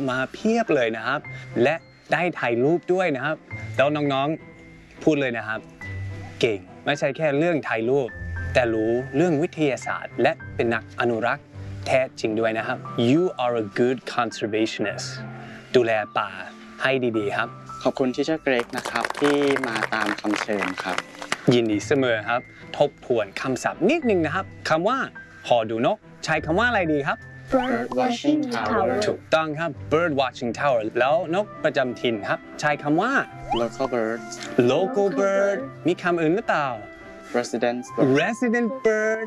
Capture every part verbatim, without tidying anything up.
มาเพียบเลยนะครับและได้ถ่ายรูปด้วยนะครับแล้วน้องๆพูดเลยนะครับเก่งไม่ใช่แค่เรื่องถ่ายรูปแต่รู้เรื่องวิทยาศาสตร์และเป็นนักอนุรักษ์แท้จริงด้วยนะครับ You are a good conservationist ดูแลป่าให้ดีๆครับขอบคุณที่เชอร์เกรกนะครับที่มาตามคำเชิญครับยินดีเสมอครับทบทวนคำศัพท์นิดนึงนะครับคำว่าหอดูนกใช้คำว่าอะไรดีครับ Bird watching tower ถูกต้องครับ Bird watching tower แล้วนกประจำถิ่นครับใช้คำว่า local birds local bird มีคำอื่นหรือเปล่า resident bird resident bird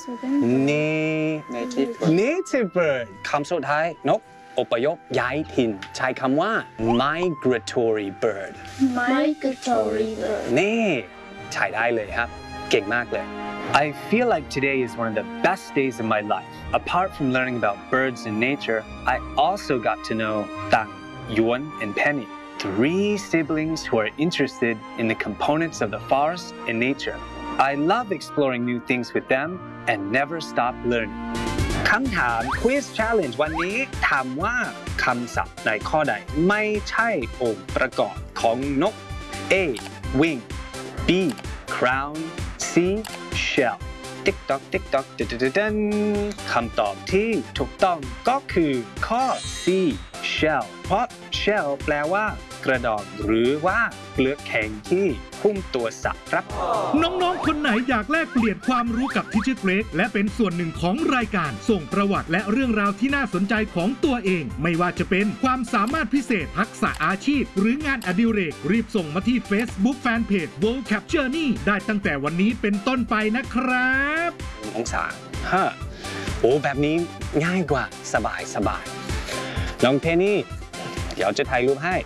native bird native bird คำสุดท้ายนกอพยพย้ายถิ่นใช้คำว่า migratory bird migratory bird นี่ใช้ได้เลยครับเก่งมากเลย I feel like today is one of the best days of my life. Apart from learning about birds and nature, I also got to know Tang, Yuan, and Penny, three siblings who are interested in the components of the forest and nature. I love exploring new things with them and never stop learning. คำถาม Quiz Challenge วันนี้ถามว่าคำศัพท์ในข้อใดไม่ใช่องค์ประกอบของนก A wing B crown C shell ติ๊กต๊อกติ๊กต๊อกดันคำตอบที่ถูกต้องก็คือข้อ C shell เพราะ shell แปลว่ากระดองหรือว่าเปลือกแข็งที่หุ้มตัวสัตว์ครับน้องๆคนไหนอยากแลกเปลี่ยนความรู้กับทิชเชอร์เกรกและเป็นส่วนหนึ่งของรายการส่งประวัติและเรื่องราวที่น่าสนใจของตัวเองไม่ว่าจะเป็นความสามารถพิเศษทักษะอาชีพหรืองานอดิเรกรีบส่งมาที่ Facebook Fanpage World Cap Journey ได้ตั้งแต่วันนี้เป็นต้นไปนะครับองศาฮะโอ้แบบนี้ง่ายกว่าสบายสบายน้องเทนี่เดี๋ยวจะถ่ายรูปให้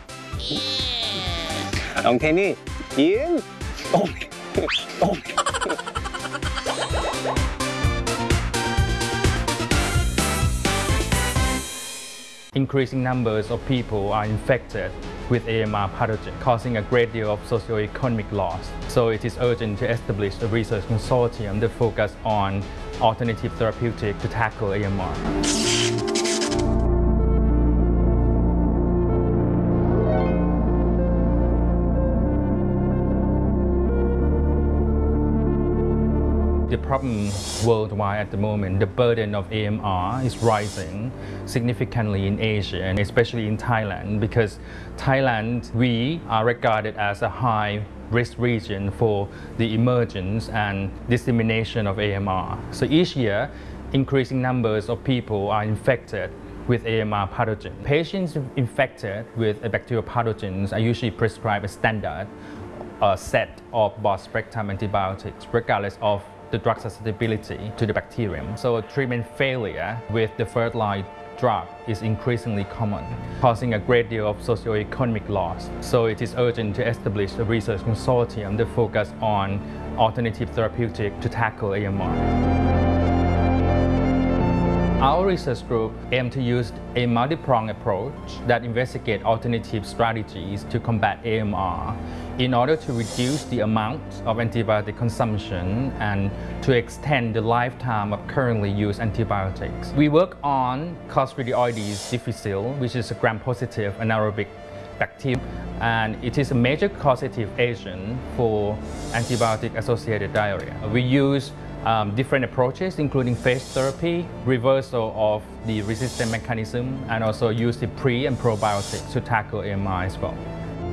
น้องเทนี่ยิ้มโอ้ยโอ้ย Increasing numbers of people are infected with A M R pathogen, causing a great deal of socio-economic loss. So it is urgent to establish a research consortium that focus on alternative therapeutic to tackle A M R. The problem worldwide at the moment, the burden of A M R is rising significantly in Asia and especially in Thailand because Thailand, we are regarded as a high risk region for the emergence and dissemination of A M R. So each year, increasing numbers of people are infected with A M R pathogen. Patients infected with bacterial pathogens are usually prescribed a standard uh, set of broad-spectrum antibiotics regardless of the drug susceptibility to the bacterium. So treatment failure with the first-line drug is increasingly common, causing a great deal of socio-economic loss. So it is urgent to establish a research consortium that focus on alternative therapeutic to tackle A M R. Our research group aims to use a multi-pronged approach that investigates alternative strategies to combat A M R in order to reduce the amount of antibiotic consumption and to extend the lifetime of currently used antibiotics. We work on Clostridioides difficile, which is a gram-positive anaerobic bacterium, and it is a major causative agent for antibiotic-associated diarrhea. We use Um, different approaches, including phage therapy, reversal of the resistant mechanism, and also use the pre and probiotics to tackle A M R as well.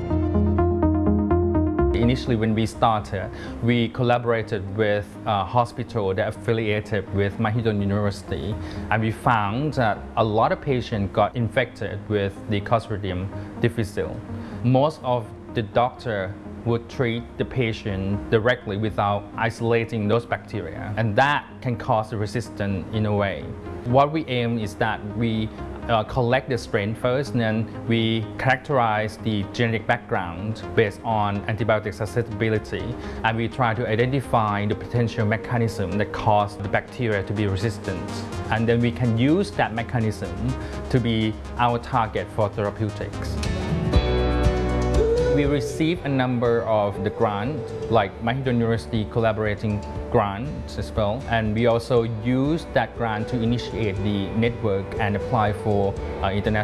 Initially, when we started, we collaborated with a hospital that affiliated with Mahidol University, and we found that a lot of patients got infected with the Clostridium difficile. Most of the doctor would treat the patient directly without isolating those bacteria, and that can cause the resistance in a way. What we aim is that we uh, collect the strain first, and then we characterize the genetic background based on antibiotic susceptibility, and we try to identify the potential mechanism that cause the bacteria to be resistant. And then we can use that mechanism to be our target for therapeutics. We received a number of the grants, like Mahidol University collaborating grants as well, and we also used that grant to initiate the network and apply for uh, international